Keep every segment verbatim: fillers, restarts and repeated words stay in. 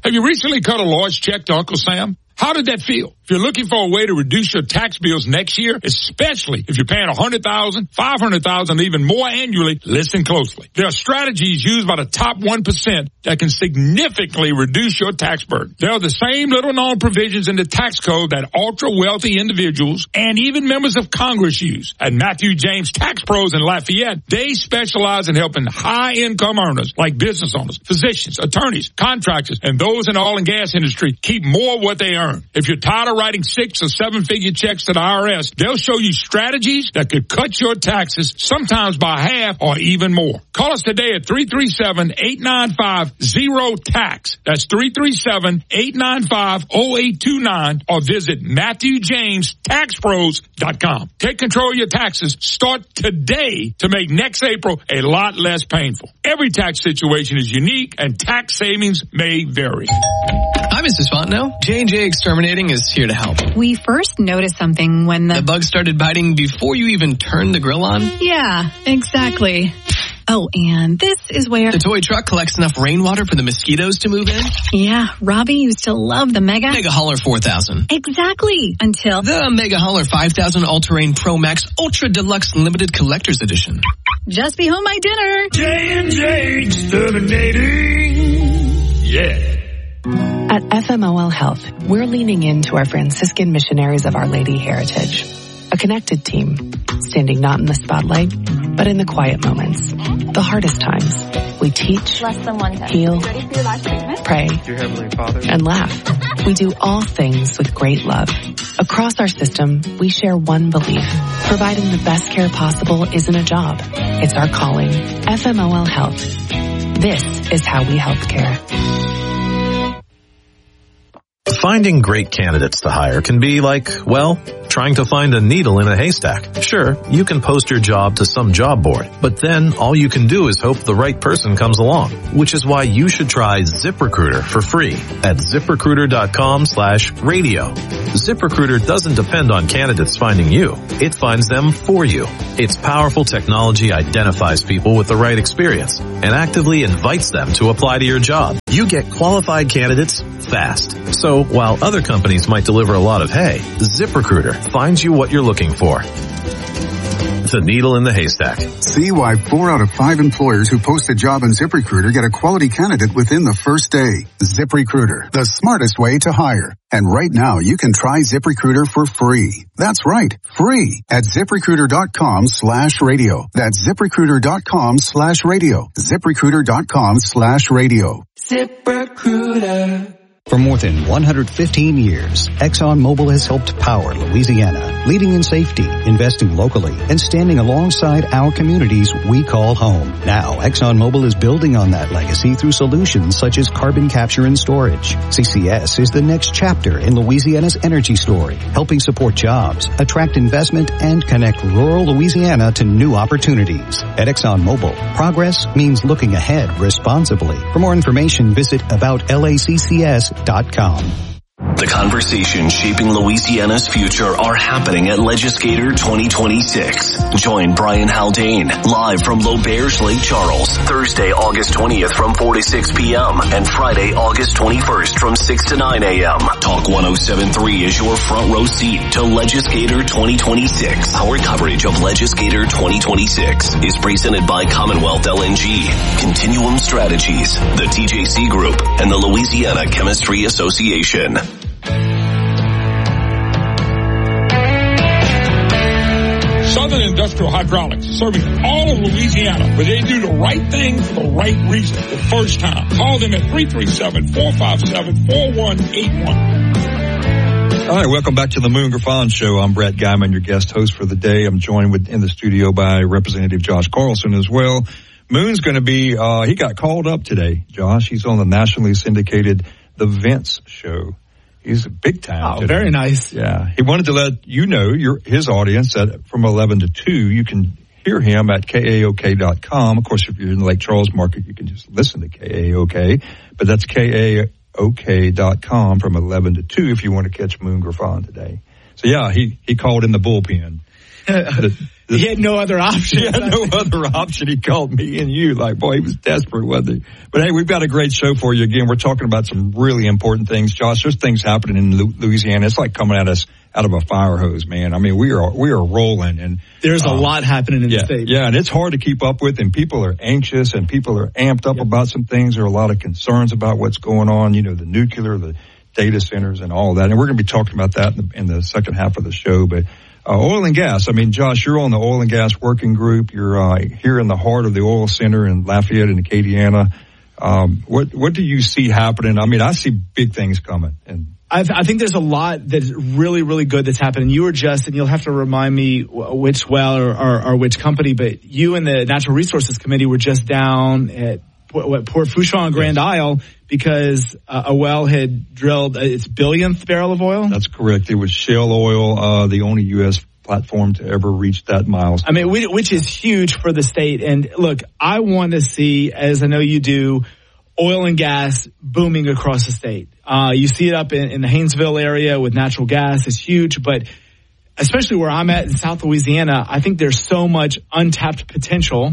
Have you recently cut a large check to Uncle Sam? How did that feel? If you're looking for a way to reduce your tax bills next year, especially if you're paying one hundred thousand dollars, five hundred thousand dollars, even more annually, listen closely. There are strategies used by the top one percent that can significantly reduce your tax burden. There are the same little-known provisions in the tax code that ultra-wealthy individuals and even members of Congress use. At Matthew James Tax Pros in Lafayette, they specialize in helping high-income earners like business owners, physicians, attorneys, contractors, and those in the oil and gas industry keep more of what they earn. If you're tired of writing six or seven figure checks to the I R S, they'll show you strategies that could cut your taxes sometimes by half or even more. Call us today at three three seven, eight nine five, zero tax. That's three three seven, eight nine five, zero eight two nine or visit Matthew James Tax Pros dot com. Take control of your taxes. Start today to make next April a lot less painful. Every tax situation is unique and tax savings may vary. Hi, Missus Fontenot. J and J Exterminating is here to help. We first noticed something when the... The bug started biting before you even turned the grill on? Yeah, exactly. Oh, and this is where... The toy truck collects enough rainwater for the mosquitoes to move in? Yeah, Robbie used to love the Mega... Mega Hauler four thousand. Exactly, until... The Mega Hauler five thousand All-Terrain Pro Max Ultra Deluxe Limited Collector's Edition. Just be home by dinner. J and J Exterminating. Yeah. At F M O L Health, we're leaning into our Franciscan missionaries of Our Lady heritage. A connected team, standing not in the spotlight, but in the quiet moments, the hardest times. We teach, Less than one heal, pray, Dear Heavenly Father, and laugh. We do all things with great love. Across our system, we share one belief. Providing the best care possible isn't a job. It's our calling. F M O L Health. This is how we help care. Finding great candidates to hire can be like, well, trying to find a needle in a haystack. Sure, you can post your job to some job board, but then all you can do is hope the right person comes along, which is why you should try ZipRecruiter for free at ZipRecruiter.com slash radio. ZipRecruiter doesn't depend on candidates finding you. It finds them for you. Its powerful technology identifies people with the right experience and actively invites them to apply to your job. You get qualified candidates fast. So while other companies might deliver a lot of hay, ZipRecruiter finds you what you're looking for. The needle in the haystack. See why four out of five employers who post a job on ZipRecruiter get a quality candidate within the first day. ZipRecruiter, the smartest way to hire. And right now, you can try ZipRecruiter for free. That's right, free at ZipRecruiter.com slash radio. That's ZipRecruiter.com slash radio. ZipRecruiter.com slash radio. ZipRecruiter. For more than one hundred fifteen years, ExxonMobil has helped power Louisiana, leading in safety, investing locally, and standing alongside our communities we call home. Now, ExxonMobil is building on that legacy through solutions such as carbon capture and storage. C C S is the next chapter in Louisiana's energy story, helping support jobs, attract investment, and connect rural Louisiana to new opportunities. At ExxonMobil, progress means looking ahead responsibly. For more information, visit about L A C C S dot com. The conversations shaping Louisiana's future are happening at Legislator twenty twenty-six. Join Brian Haldane live from L'Auberge Lake Charles, Thursday, August twentieth from four to six p.m. and Friday, August twenty-first from six to nine a.m. Talk one oh seven point three is your front row seat to Legislator twenty twenty-six. Our coverage of Legislator twenty twenty-six is presented by Commonwealth L N G, Continuum Strategies, the T J C Group, and the Louisiana Chemistry Association. Southern Industrial Hydraulics, serving all of Louisiana, but they do the right thing for the right reason the first time. Call them at three three seven, four five seven, four one eight one. All right, welcome back to the Moon Griffon Show. I'm Brett Guyman, your guest host for the day. I'm joined with, in the studio by Representative Josh Carlson as well. Moon's going to be, uh, he got called up today, Josh. He's on the nationally syndicated The Vince Show. He's big time. Oh, today. Very nice. Yeah. He wanted to let you know, your his audience, that from eleven to two, you can hear him at K A O K dot com. Of course, if you're in the Lake Charles market, you can just listen to K A O K. But that's K A O K dot com from eleven to two if you want to catch Moon Griffon today. So, yeah, he, he called in the bullpen. the, He had no other option. He had no other option. He called me and you. Like, boy, he was desperate, wasn't he? But hey, we've got a great show for you again. We're talking about some really important things. Josh, there's things happening in Louisiana. It's like coming at us out of a fire hose, man. I mean, we are we are rolling, and there's um, a lot happening in yeah, the state. Yeah, and it's hard to keep up with, and people are anxious, and people are amped up yep. about some things. There are a lot of concerns about what's going on. You know, the nuclear, the data centers, and all that. And we're going to be talking about that in the, in the second half of the show. But uh, oil and gas. I mean, Josh, you're on the oil and gas working group. You're uh, here in the heart of the oil center in Lafayette and Acadiana. Um, what what do you see happening? I mean, I see big things coming, and I, th- I think there's a lot that's really, really good that's happening. You were just, and you'll have to remind me which well or, or, or which company, but you and the Natural Resources Committee were just down at what, Port Fourchon and Grand yes. Isle because uh, a well had drilled its billionth barrel of oil. That's correct. It was shale oil, uh, the only U S platform to ever reach that milestone. I mean, we, which is huge for the state. And look, I want to see, as I know you do, oil and gas booming across the state. Uh, you see it up in, in the Haynesville area with natural gas. It's huge, but especially where I'm at in South Louisiana, I think there's so much untapped potential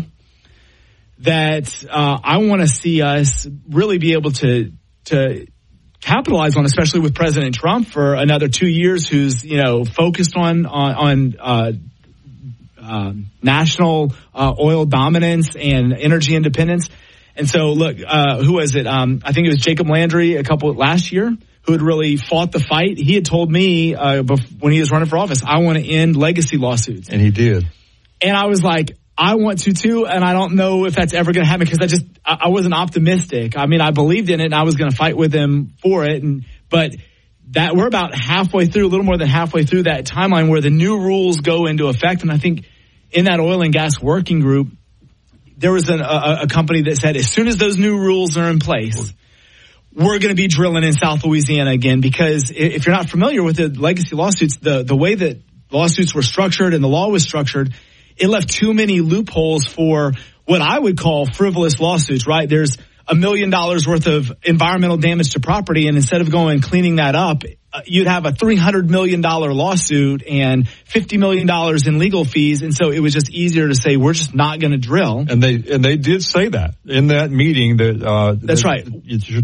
that uh, I want to see us really be able to to capitalize on, especially with President Trump for another two years, who's you know focused on on, on uh, uh, national uh, oil dominance and energy independence. And so, look, uh, who was it? Um, I think it was Jacob Landry a couple last year who had really fought the fight. He had told me uh, before, when he was running for office, I want to end legacy lawsuits. And he did. And I was like, I want to too, and I don't know if that's ever going to happen because I just I, I wasn't optimistic. I mean, I believed in it, and I was going to fight with him for it. And but that we're about halfway through, a little more than halfway through that timeline where the new rules go into effect. And I think in that oil and gas working group, there was an, a, a company that said as soon as those new rules are in place, we're going to be drilling in South Louisiana again. Because if you're not familiar with the legacy lawsuits, the, the way that lawsuits were structured and the law was structured, it left too many loopholes for what I would call frivolous lawsuits, right? There's a million dollars worth of environmental damage to property, and instead of going and cleaning that up, uh, you'd have a three hundred million dollars lawsuit and fifty million dollars in legal fees. And so it was just easier to say, we're just not going to drill. And they and they did say that in that meeting that uh, that's that right. It's